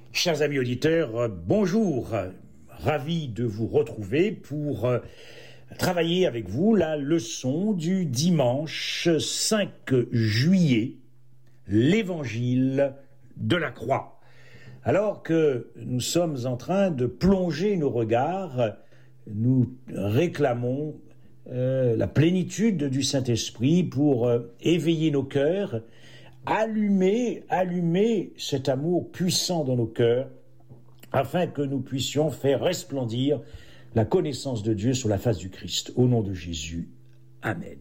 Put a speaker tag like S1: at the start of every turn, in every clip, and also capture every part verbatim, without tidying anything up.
S1: Chers amis auditeurs, bonjour. Ravi de vous retrouver pour travailler avec vous la leçon du dimanche cinq juillet, l'évangile de la croix. Alors que nous sommes en train de plonger nos regards, nous réclamons euh, la plénitude du Saint-Esprit pour euh, éveiller nos cœurs, allumer, allumer cet amour puissant dans nos cœurs, afin que nous puissions faire resplendir la connaissance de Dieu sur la face du Christ. Au nom de Jésus, Amen.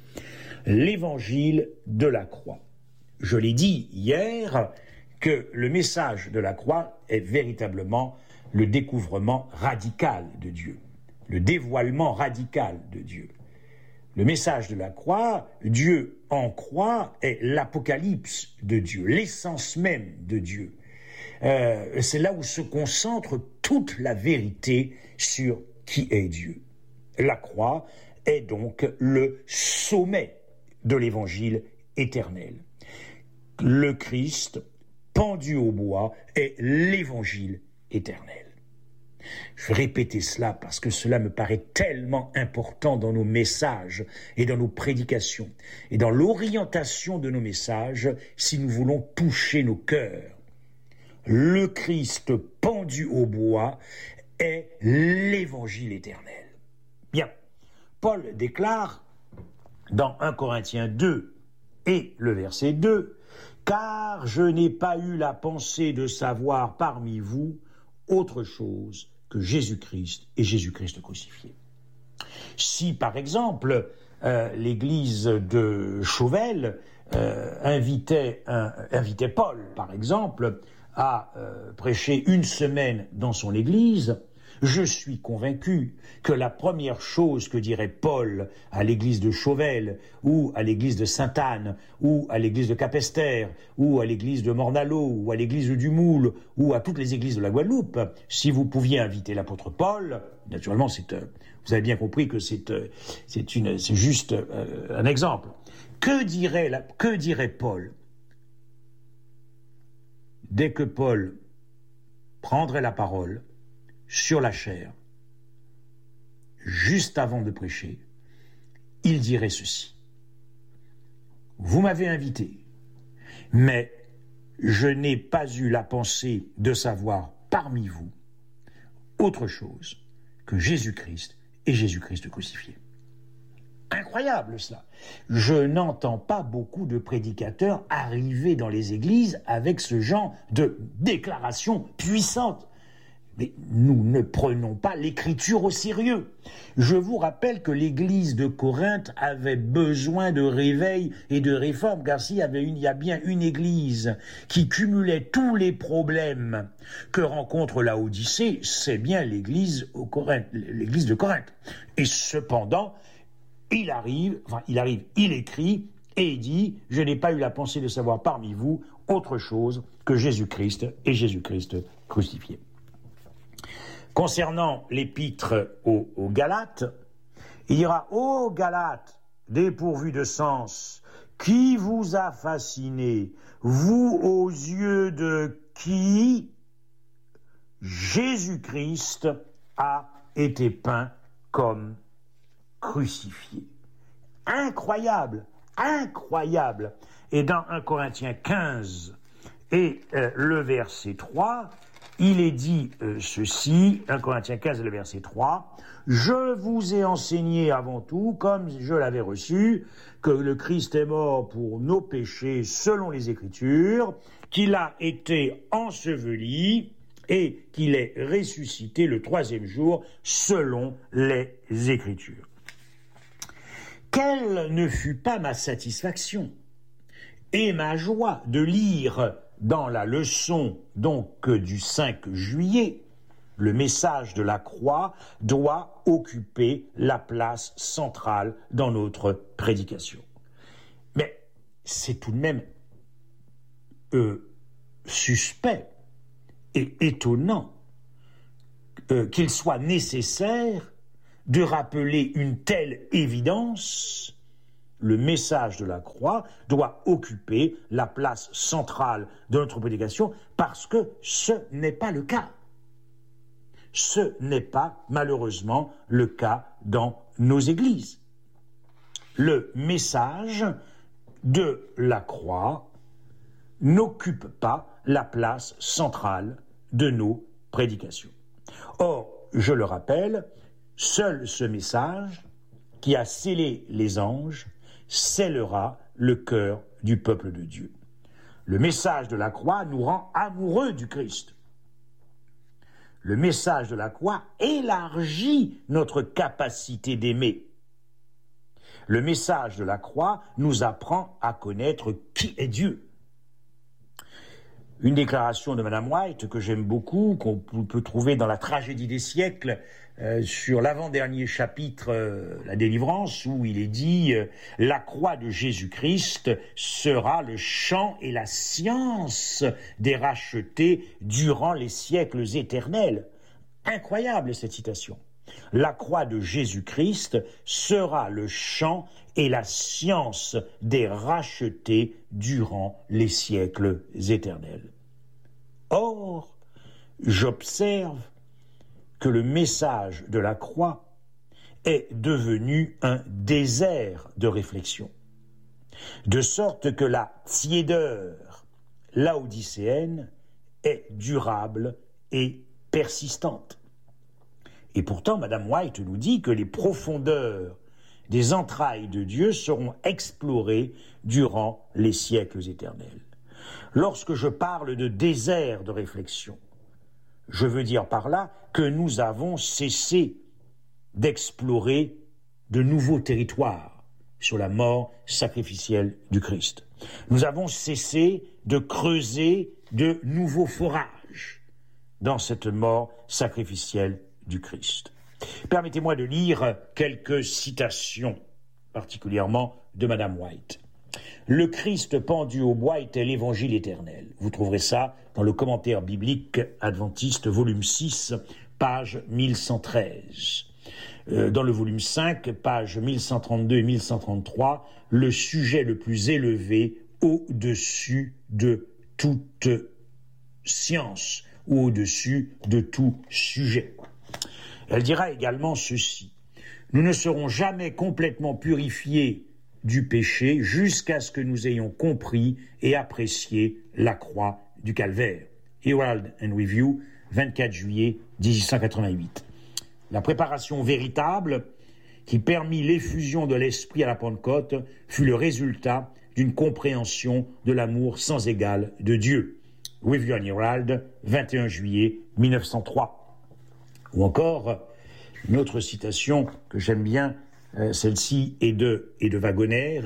S1: L'évangile de la croix. Je l'ai dit hier que le message de la croix est véritablement le découvrement radical de Dieu, le dévoilement radical de Dieu. Le message de la croix, Dieu en croix, est l'apocalypse de Dieu, l'essence même de Dieu. Euh, c'est là où se concentre toute la vérité sur qui est Dieu. La croix est donc le sommet de l'évangile éternel. Le Christ, pendu au bois, est l'évangile éternel. Je vais répéter cela parce que cela me paraît tellement important dans nos messages et dans nos prédications et dans l'orientation de nos messages si nous voulons toucher nos cœurs. Le Christ pendu au bois est l'évangile éternel. Bien, Paul déclare dans premier Corinthiens deux et le verset deux, « Car je n'ai pas eu la pensée de savoir parmi vous autre chose que Jésus-Christ et Jésus-Christ crucifié. » Si, par exemple, euh, l'église de Chauvel euh, invitait, un, invitait Paul, par exemple, à euh, prêcher une semaine dans son église, je suis convaincu que la première chose que dirait Paul à l'église de Chauvel, ou à l'église de Sainte-Anne, ou à l'église de Capesterre, ou à l'église de Mornalo, ou à l'église du Moule, ou à toutes les églises de la Guadeloupe, si vous pouviez inviter l'apôtre Paul, naturellement, c'est, euh, vous avez bien compris que c'est, euh, c'est, une, c'est juste euh, un exemple. Que dirait, la, que dirait Paul dès que Paul prendrait la parole sur la chair, juste avant de prêcher, il dirait ceci. Vous m'avez invité, mais je n'ai pas eu la pensée de savoir parmi vous autre chose que Jésus-Christ et Jésus-Christ crucifié. Incroyable cela. Je n'entends pas beaucoup de prédicateurs arriver dans les églises avec ce genre de déclaration puissante. Mais nous ne prenons pas l'écriture au sérieux. Je vous rappelle que l'église de Corinthe avait besoin de réveil et de réforme, car s'il y avait une, il y a bien une église qui cumulait tous les problèmes que rencontre la Odyssée, c'est bien l'église au Corinthe, l'église de Corinthe. Et cependant, il arrive, enfin, il arrive, il écrit et il dit, je n'ai pas eu la pensée de savoir parmi vous autre chose que Jésus-Christ et Jésus-Christ crucifié. Concernant l'épître aux, aux Galates, il dira « Ô Galates, dépourvus de sens, qui vous a fasciné, vous aux yeux de qui Jésus-Christ a été peint comme crucifié. » Incroyable, incroyable. Et dans premier Corinthiens quinze et euh, le verset trois, il est dit euh, ceci, premier Corinthiens quinze, le verset trois, « Je vous ai enseigné avant tout, comme je l'avais reçu, que le Christ est mort pour nos péchés selon les Écritures, qu'il a été enseveli et qu'il est ressuscité le troisième jour selon les Écritures. » Quelle ne fut pas ma satisfaction et ma joie de lire dans la leçon donc du cinq juillet, le message de la croix doit occuper la place centrale dans notre prédication. Mais c'est tout de même euh, suspect et étonnant euh, qu'il soit nécessaire de rappeler une telle évidence le message de la croix doit occuper la place centrale de notre prédication parce que ce n'est pas le cas. Ce n'est pas, malheureusement, le cas dans nos églises. Le message de la croix n'occupe pas la place centrale de nos prédications. Or, je le rappelle, seul ce message qui a scellé les anges scellera le cœur du peuple de Dieu. Le message de la croix nous rend amoureux du Christ. Le message de la croix élargit notre capacité d'aimer. Le message de la croix nous apprend à connaître qui est Dieu. Une déclaration de Madame White que j'aime beaucoup, qu'on peut trouver dans la Tragédie des siècles, euh, sur l'avant-dernier chapitre, euh, la délivrance, où il est dit euh, « La croix de Jésus-Christ sera le chant et la science des rachetés durant les siècles éternels. » Incroyable cette citation. La croix de Jésus-Christ sera le chant et la science des rachetés durant les siècles éternels. Or, j'observe que le message de la croix est devenu un désert de réflexion, de sorte que la tiédeur laodicéenne est durable et persistante. Et pourtant, Madame White nous dit que les profondeurs des entrailles de Dieu seront explorées durant les siècles éternels. Lorsque je parle de désert de réflexion, je veux dire par là que nous avons cessé d'explorer de nouveaux territoires sur la mort sacrificielle du Christ. Nous avons cessé de creuser de nouveaux forages dans cette mort sacrificielle du Christ. Permettez-moi de lire quelques citations, particulièrement de Madame White. Le Christ pendu au bois était l'évangile éternel. Vous trouverez ça dans le commentaire biblique adventiste, volume six, page mille cent treize. Euh, dans le volume cinq, pages mille cent trente-deux et mille cent trente-trois, le sujet le plus élevé au-dessus de toute science ou au-dessus de tout sujet. Elle dira également ceci: nous ne serons jamais complètement purifiés du péché jusqu'à ce que nous ayons compris et apprécié la croix du Calvaire. Herald and Review, vingt-quatre juillet dix-huit cent quatre-vingt-huit. La préparation véritable qui permit l'effusion de l'Esprit à la Pentecôte fut le résultat d'une compréhension de l'amour sans égal de Dieu. Review and Herald, vingt et un juillet mille neuf cent trois. Ou encore, une autre citation que j'aime bien, euh, celle-ci est de, est de Wagoner.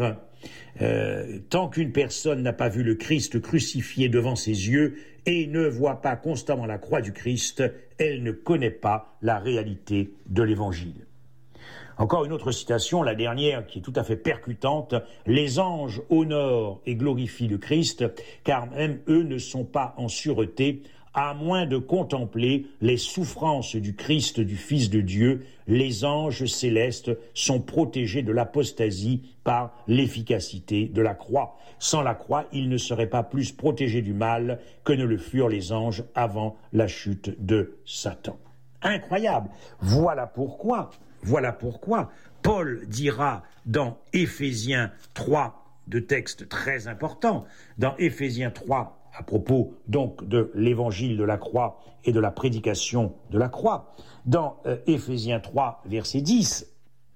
S1: Euh, tant qu'une personne n'a pas vu le Christ crucifié devant ses yeux et ne voit pas constamment la croix du Christ, elle ne connaît pas la réalité de l'Évangile. Encore une autre citation, la dernière qui est tout à fait percutante: les anges honorent et glorifient le Christ, car même eux ne sont pas en sûreté, à moins de contempler les souffrances du Christ, du Fils de Dieu. Les anges célestes sont protégés de l'apostasie par l'efficacité de la croix. Sans la croix, ils ne seraient pas plus protégés du mal que ne le furent les anges avant la chute de Satan. Incroyable. Voilà pourquoi, voilà pourquoi Paul dira dans Éphésiens trois, deux textes très importants, dans Éphésiens trois, à propos donc de l'évangile de la croix et de la prédication de la croix, dans euh, Éphésiens trois, verset dix,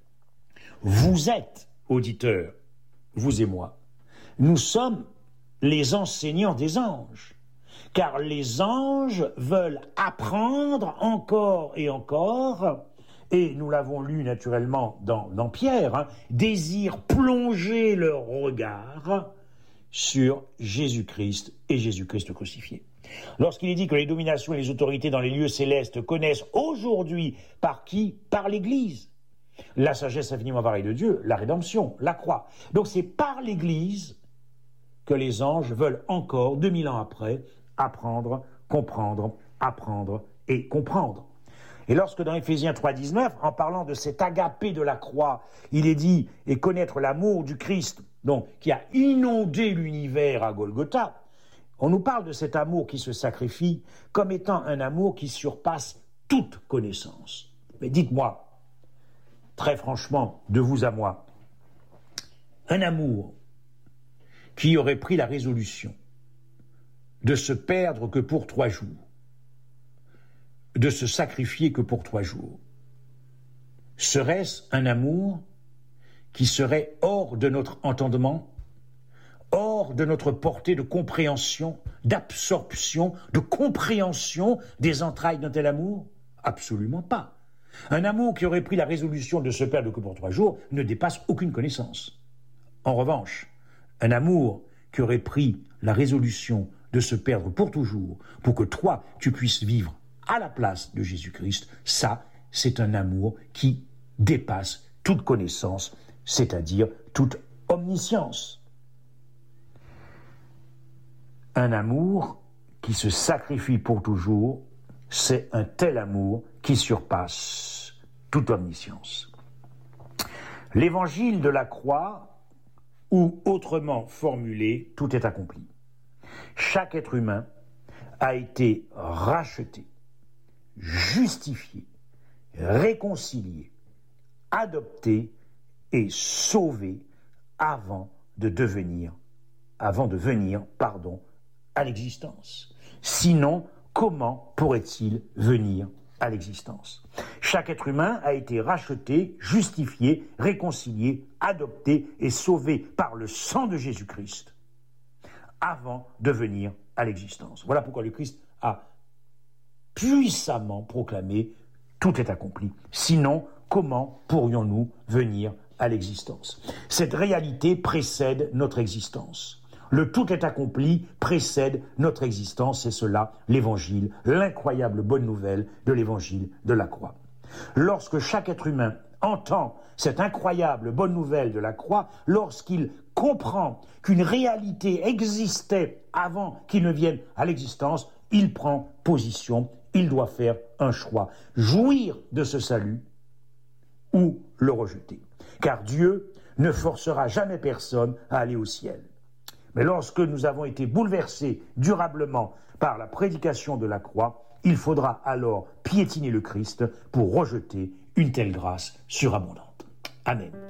S1: « Vous êtes, auditeurs, vous et moi, nous sommes les enseignants des anges, car les anges veulent apprendre encore et encore, et nous l'avons lu naturellement dans, dans Pierre, hein, désirent plonger leur regard sur Jésus-Christ et Jésus-Christ crucifié. » Lorsqu'il est dit que les dominations et les autorités dans les lieux célestes connaissent aujourd'hui par qui? Par l'Église. La sagesse infiniment variée de Dieu, la rédemption, la croix. Donc c'est par l'Église que les anges veulent encore, deux mille ans après, apprendre, comprendre, apprendre et comprendre. Et lorsque dans Éphésiens trois dix-neuf, en parlant de cet agapé de la croix, il est dit « et connaître l'amour du Christ », donc qui a inondé l'univers à Golgotha, on nous parle de cet amour qui se sacrifie comme étant un amour qui surpasse toute connaissance. Mais dites-moi, très franchement, de vous à moi, un amour qui aurait pris la résolution de se perdre que pour trois jours, de se sacrifier que pour trois jours, serait-ce un amour qui serait hors de notre entendement, hors de notre portée de compréhension, d'absorption, de compréhension des entrailles d'un tel amour? Absolument pas. Un amour qui aurait pris la résolution de se perdre que pour trois jours ne dépasse aucune connaissance. En revanche, un amour qui aurait pris la résolution de se perdre pour toujours, pour que toi, tu puisses vivre à la place de Jésus-Christ, ça, c'est un amour qui dépasse toute connaissance, c'est-à-dire toute omniscience. Un amour qui se sacrifie pour toujours, c'est un tel amour qui surpasse toute omniscience. L'évangile de la croix, ou autrement formulé, tout est accompli. Chaque être humain a été racheté, justifié, réconcilié, adopté et sauvé avant de devenir, avant de venir, pardon, à l'existence. Sinon, comment pourrait-il venir à l'existence? Chaque être humain a été racheté, justifié, réconcilié, adopté et sauvé par le sang de Jésus-Christ avant de venir à l'existence. Voilà pourquoi le Christ a puissamment proclamé « tout est accompli ». Sinon, comment pourrions-nous venir à l'existence? Cette réalité précède notre existence. Le tout est accompli précède notre existence, c'est cela l'évangile, l'incroyable bonne nouvelle de l'évangile de la croix. Lorsque chaque être humain entend cette incroyable bonne nouvelle de la croix, lorsqu'il comprend qu'une réalité existait avant qu'il ne vienne à l'existence, il prend position, il doit faire un choix, jouir de ce salut ou le rejeter. Car Dieu ne forcera jamais personne à aller au ciel. Mais lorsque nous avons été bouleversés durablement par la prédication de la croix, il faudra alors piétiner le Christ pour rejeter une telle grâce surabondante. Amen.